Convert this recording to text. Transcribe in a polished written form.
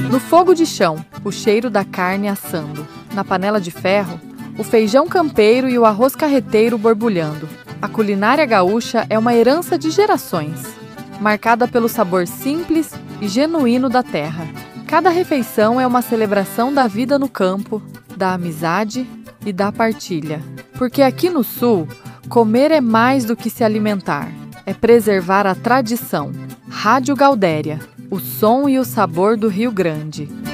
No fogo de chão, o cheiro da carne assando. Na panela de ferro, o feijão campeiro e o arroz carreteiro borbulhando. A culinária gaúcha é uma herança de gerações, marcada pelo sabor simples e genuíno da terra. Cada refeição é uma celebração da vida no campo, da amizade e da partilha. Porque aqui no Sul, comer é mais do que se alimentar, é preservar a tradição. Rádio Gaudéria, o som e o sabor do Rio Grande.